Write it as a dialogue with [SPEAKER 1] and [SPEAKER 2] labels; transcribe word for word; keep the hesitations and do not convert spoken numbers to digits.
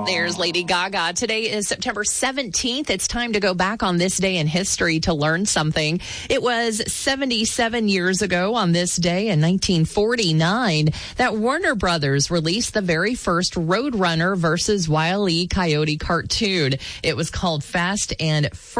[SPEAKER 1] There's Lady Gaga. Today is September seventeenth. It's time to go back on this day in history to learn something. It was seventy-seven years ago on this day in nineteen forty-nine that Warner Brothers released the very first Roadrunner versus Wile E. Coyote cartoon. It was called Fast and Furious.